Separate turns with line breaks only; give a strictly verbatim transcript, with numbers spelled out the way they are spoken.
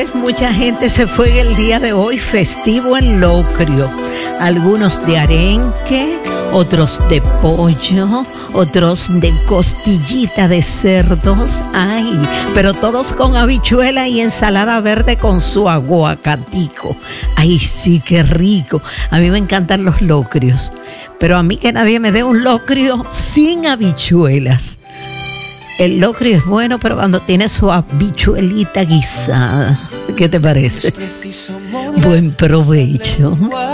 Mucha gente se fue el día de hoy festivo en locrio. Algunos de arenque, otros de pollo, otros de costillita de cerdos. Ay, pero todos con habichuela y ensalada verde con su aguacatico. Ay, sí, qué rico. A mí me encantan los locrios, pero a mí que nadie me dé un locrio sin habichuelas. El locrio es bueno, pero cuando tiene su habichuelita guisada. ¿Qué te parece? Buen provecho.